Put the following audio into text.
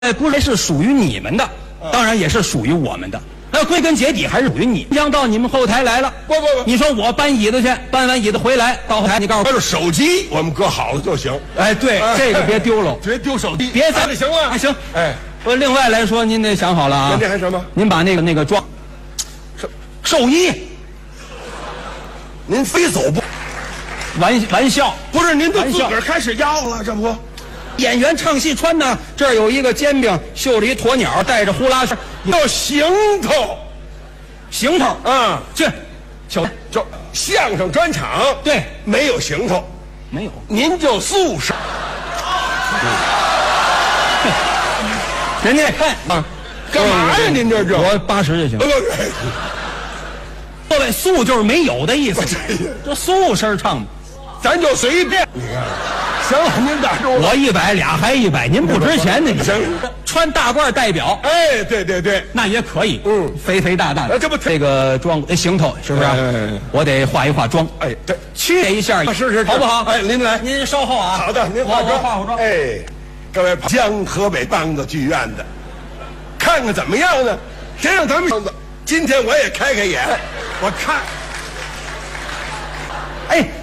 不是属于你们的，当然也是属于我们的。那归根结底还是属于你。将到你们后台来了， 不， 你说我搬椅子去，搬完椅子回来到后台，你告诉我， 要是手机我们搁好了就行。 哎，对，这个别丢了， 别丢手机， 别就行了。 行， 哎， 另外来说，您得想好了啊。 那还什么？ 您把那个装寿衣， 您非走不？ 玩笑， 不是，您都自个儿开始要了，这不？ 演员唱戏穿的，这儿有一个煎饼，绣着一鸵鸟，带着呼啦圈， 要行头， 行头，去，就相声专场， 对， 没有行头， 没有， 您就素身。 人家看啊， 干嘛呀？您这我80就行。各位，素就是没有的意思，这素身唱的， 咱就随便。你看，行了，您打住了。 我100，俩还100，您不值钱呢。 行， 穿大褂代表， 哎，对， 那也可以。肥肥大大的， 这不这个妆行头是不是？我得化一化妆。 哎，对， 缺一下， 是， 好不好？ 哎，您来， 您稍后啊。 好的，您我化妆。 哎，各位江河北梆子剧院的，看看怎么样呢？谁让咱们今天我也开眼，我看， 哎。